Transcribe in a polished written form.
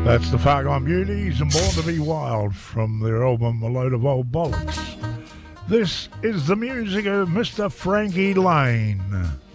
That's the Fargone Beauties and Born to Be Wild from their album A Load of Old Bollocks. This is the music of Mr. Frankie Lane.